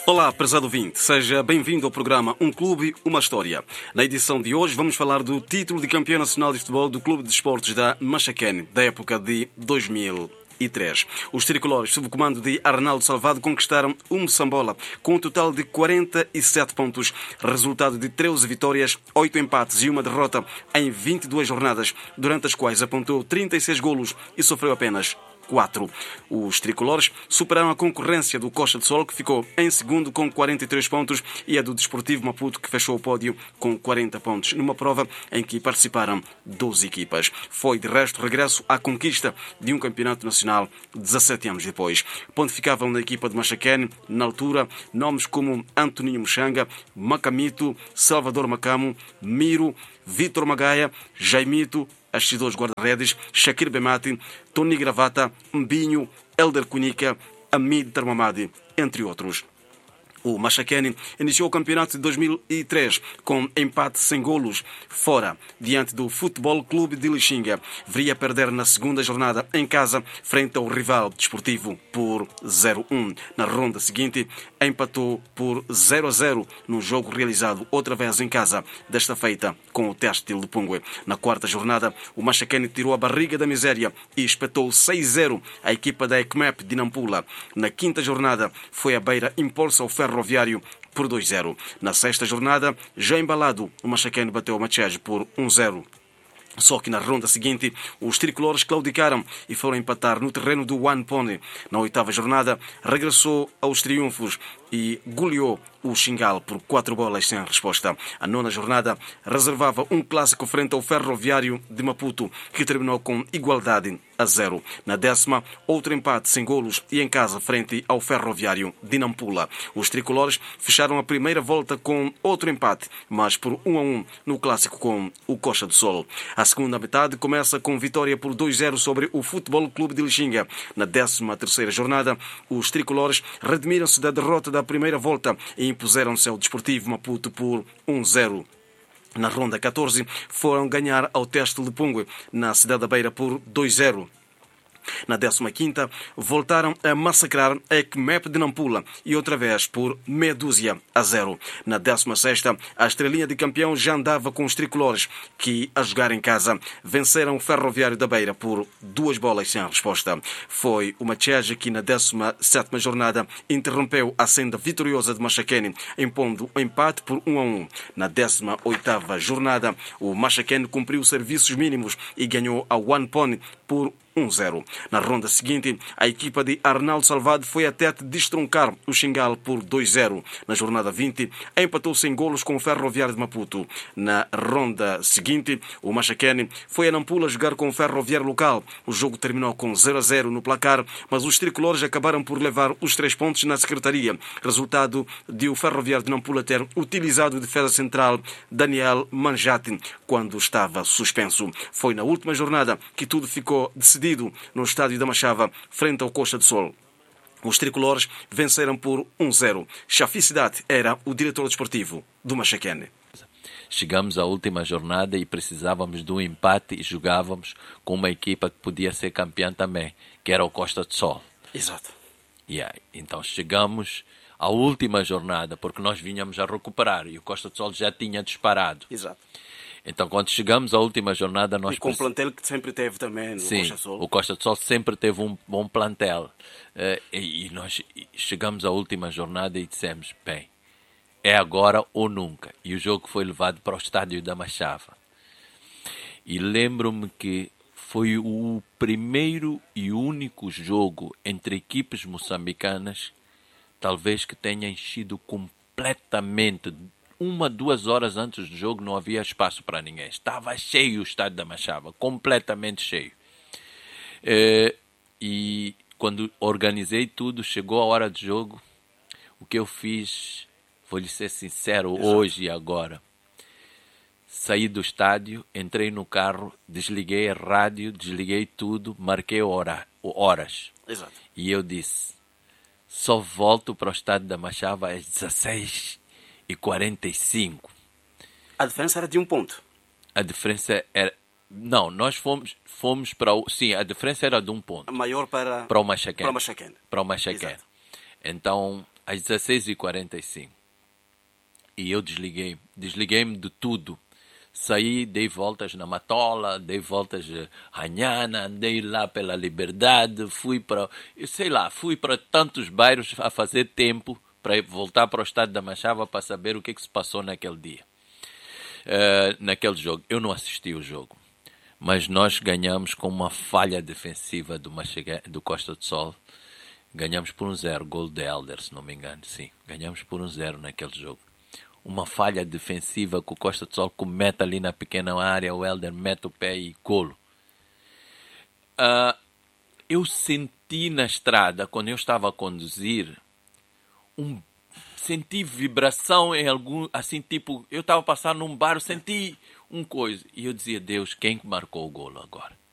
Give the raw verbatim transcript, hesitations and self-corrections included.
Olá, prezado ouvinte, seja bem-vindo ao programa Um Clube, Uma História. Na edição de hoje vamos falar do título de campeão nacional de futebol do Clube de Desportos da Machacane, da época de dois mil e três. Os tricolores, sob o comando de Arnaldo Salvado, conquistaram um Moçambola com um total de quarenta e sete pontos, resultado de treze vitórias, oito empates e uma derrota em vinte e duas jornadas, durante as quais apontou trinta e seis golos e sofreu apenas quatro. Os tricolores superaram a concorrência do Costa do Sol, que ficou em segundo com quarenta e três pontos, e a do Desportivo Maputo, que fechou o pódio com quarenta pontos, numa prova em que participaram doze equipas. Foi, de resto, regresso à conquista de um campeonato nacional dezassete anos depois. Pontificavam na equipa de Machacane, na altura, nomes como Antoninho Mochanga, Macamito, Salvador Macamo, Miro, Vítor Magaia, Jaimito, Astidores Guarda-Redes, Shakir Bemati, Tony Gravata, Mbinho, Elder Cunica, Amid Tarmamadi, entre outros. O Machacane iniciou o campeonato de dois mil e três com empate sem golos fora, diante do Futebol Clube de Lixinga. Viria a perder na segunda jornada em casa, frente ao rival desportivo, por zero a um. Na ronda seguinte, empatou por zero a zero num jogo realizado outra vez em casa, desta feita com o Têxtil de Pungue. Na quarta jornada, o Machacane tirou a barriga da miséria e espetou seis a zero a equipa da ECMEP de Nampula. Na quinta jornada, foi a Beira impor-se ao Ferroviário por dois a zero. Na sexta jornada, já embalado, o Machacane bateu o Machege por um a zero. Só que na ronda seguinte, os tricolores claudicaram e foram empatar no terreno do One Pony. Na oitava jornada, regressou aos triunfos e goleou o Xingal por quatro bolas sem resposta. A nona jornada reservava um clássico frente ao Ferroviário de Maputo, que terminou com igualdade a zero. Na décima, outro empate sem golos e em casa frente ao Ferroviário de Nampula. Os tricolores fecharam a primeira volta com outro empate, mas por um a um no clássico com o Costa do Sol. A segunda metade começa com vitória por dois a zero sobre o Futebol Clube de Lixinga. Na décima terceira jornada, os tricolores redimiram-se da derrota da primeira volta e impuseram-se ao Desportivo Maputo por um a zero. Na ronda catorze, foram ganhar ao Têxtil de Pungue, na cidade da Beira, por dois a zero. Na décima quinta, voltaram a massacrar a ECMEP de Nampula e outra vez por meia dúzia a zero. Na décima sexta, a estrelinha de campeão já andava com os tricolores, que, a jogar em casa, venceram o Ferroviário da Beira por duas bolas sem resposta. Foi o Machege que, na décima sétima jornada, interrompeu a senda vitoriosa de Machacane, impondo o empate por um a um. Na décima oitava jornada, o Machacane cumpriu serviços mínimos e ganhou a One Pony por um a zero. Na ronda seguinte, a equipa de Arnaldo Salvado foi até destroncar o Xingal por dois a zero. Na jornada vinte, empatou sem golos com o Ferroviário de Maputo. Na ronda seguinte, o Machacane foi a Nampula jogar com o Ferroviário local. O jogo terminou com zero a zero no placar, mas os tricolores acabaram por levar os três pontos na secretaria, resultado de o Ferroviário de Nampula ter utilizado o defesa central Daniel Manjati quando estava suspenso. Foi na última jornada que tudo ficou decidido no estádio da Machava, frente ao Costa do Sol. Os tricolores venceram por um a zero. Chafi Cidade era o diretor desportivo do Machacane. Chegamos à última jornada e precisávamos de um empate e jogávamos com uma equipa que podia ser campeã também, que era o Costa do Sol. Exato. Yeah. Então chegamos à última jornada, porque nós vinhamos a recuperar e o Costa do Sol já tinha disparado. Exato. Então, quando chegamos à última jornada, nós... E com o plantel que sempre teve também no Sim, Costa do Sol. o Costa do Sol sempre teve um bom plantel. Uh, e, e nós chegamos à última jornada e dissemos, bem, é agora ou nunca. E o jogo foi levado para o estádio da Machava. E lembro-me que foi o primeiro e único jogo entre equipes moçambicanas, talvez que tenha enchido completamente. Uma, duas horas antes do jogo não havia espaço para ninguém. Estava cheio o estádio da Machava, completamente cheio. É, e quando organizei tudo, chegou a hora do jogo, o que eu fiz, vou lhe ser sincero, Exato. Hoje e agora. Saí do estádio, entrei no carro, desliguei a rádio, desliguei tudo, marquei hora, horas. Exato. E eu disse, só volto para o estádio da Machava às dezesseis e quarenta e cinco. A diferença era de um ponto. A diferença era... Não, nós fomos, fomos para o... Sim, a diferença era de um ponto. A maior para... Para o Machacane. Para o Machacane. Para o Machacane. Então, às dezesseis e quarenta e cinco. E eu desliguei, desliguei-me de tudo. Saí, dei voltas na Matola, dei voltas Ranhana, andei lá pela Liberdade, fui para, sei lá, fui para tantos bairros a fazer tempo para voltar para o estado da Machava para saber o que, é que se passou naquele dia, uh, naquele jogo. Eu não assisti o jogo, mas nós ganhamos com uma falha defensiva do, Machaga, do Costa do Sol. Ganhamos por um zero, gol de Helder, se não me engano, sim. Ganhamos por um zero naquele jogo. Uma falha defensiva que o Costa do Sol comete ali na pequena área, o Helder mete o pé e golo. Uh, eu senti na estrada, quando eu estava a conduzir, um, senti vibração em algum, assim, tipo, eu estava passando num bar, eu senti um coisa. E eu dizia, Deus, quem marcou o golo agora?